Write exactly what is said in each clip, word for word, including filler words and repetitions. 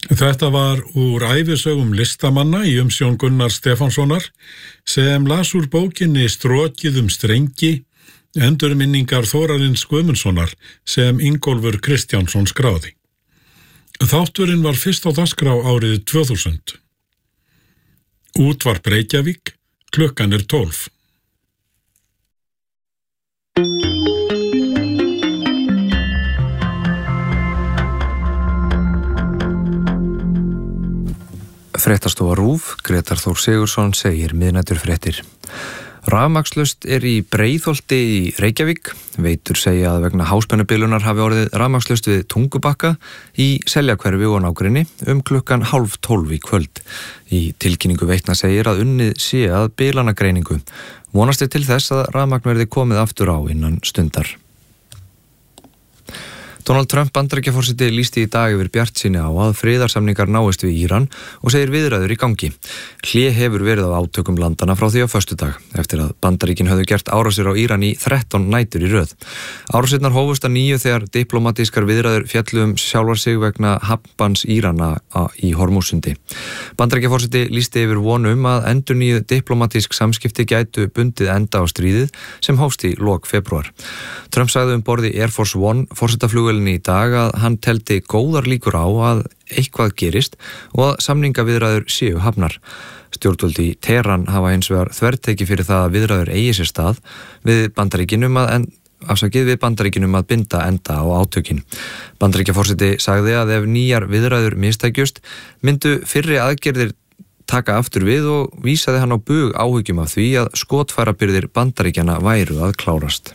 Þetta var úr ævisögum listamanna í umsjón Gunnar Stefánssonar sem las úr bókinni Strokið um strengi, endurminningar Þórarins Guðmundssonar sem Ingólfur Kristjánsson skráði. Þátturinn var fyrst á dagskrá árið tvö þúsund. Útvarp Reykjavík, klukkan er tólf. Fréttastofa RÚV, Grétar Þór Sigurðsson segir miðnæturfréttir. Rafmagnslaust er í Breiðholti í Reykjavík. Veitur segja að vegna háspennubilunar hafi orðið rafmagnslaust við Tungubakka í Seljakverfi og nágrenni um klukkan hálf tólf í kvöld. Í tilkynningu Veitna segir að unnið sé að bilanagreiningu. Vonast er til þess að rafmagn verði komið aftur á innan stundar. Donald Trump Bandaríkjaforseti lýsti í dag yfir bjartsýni á að friðarsamningar náist við Íran og segir viðræður í gangi. Hlé hefur verið á átökum landana frá því á föstudag eftir að Bandaríkin höfðu gert árásir á Íran í þrettán nætur í röð. Árásirnar hófust að nýju þegar diplomatískar viðræður fjallu um sjálfar sig vegna hafnbanns Írana í Hormússundi. Bandaríkjaforseti lýsti yfir von um að endurnýjuð diplomatísk samskipti gætu bundið enda á stríðið sem hófst í lok febrúar. Trump sagði um borði Air Force One forsetaflugvél í dag að hann teldi góðar líkur á að eitthvað gerist og að samningaviðræður séu hafnar. Stjórnvöld í Teheran hafa hins vegar þverteki fyrir það að viðræður eigi sér stað við Bandaríkinum að, en, afsakið við Bandaríkinum að binda enda á átökin. Bandaríkjaforseti sagði að ef nýjar viðræður mistækjust myndu fyrri aðgerðir taka aftur við og vísaði hann á bug áhyggjum af því að skotfærabirgðir Bandaríkjana væru að klárast.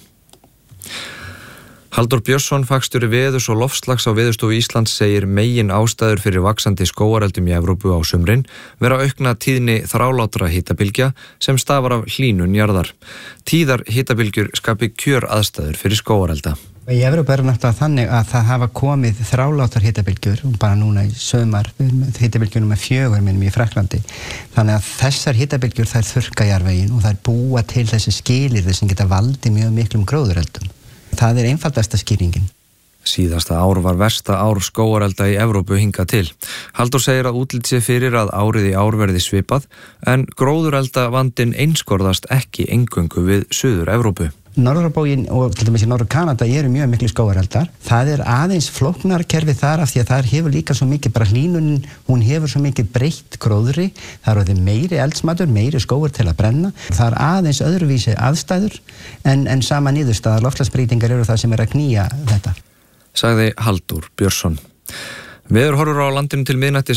Halldór Björnsson, fagstjóri veðurs og loftslags á Veðurstofu Íslands segir megin ástæður fyrir vaxandi skógareldum í Evrópu á sumrin vera aukna tíðni þrálátra hitabylgja sem stafar af hlýnun jarðar. Tíðar hitabylgjur skapi kjör aðstæður fyrir skógarelda. Í Evrópu er náttúrulega þannig að það hafa komið þrálátar hitabylgjur og bara núna í sumar hitabylgjunum með fjögur minnum í Frakklandi. Þannig að þessar hitabylgjur þær þurrka jarðveginn og þær búa til þessi skilyrði sem geta valdið mjög miklum gróðureldum. Það er einfaldasta skýringin. Síðasta ár var versta ár skógarelda í Evrópu hingað til. Halldór segir að útlit sé fyrir að árið í ár verði svipað, en gróðurelda vandinn einskorðast ekki eingöngu við Suður Evrópu. Norðurbógin og til dæmis í Norður Kanada eru mjög miklu skógareldar. Það er aðeins flóknar kerfi þar af því að það hefur líka svo mikið, bara hlýnunin, hún hefur svo mikið breytt gróðri. Það er orðið meiri eldsmatur, meiri skógur til að brenna. Það er aðeins öðruvísi aðstæður en, en sama niðurstaðar loftslagsbreytingar eru það sem er að knýja þetta. Sagði Halldór Björnsson. Veðurhorfur á landinu til miðnættis